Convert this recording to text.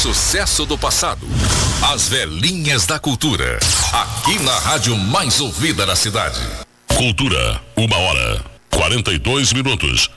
sucesso do passado. As velhinhas da cultura. Aqui na rádio mais ouvida da cidade. Cultura, 1h42.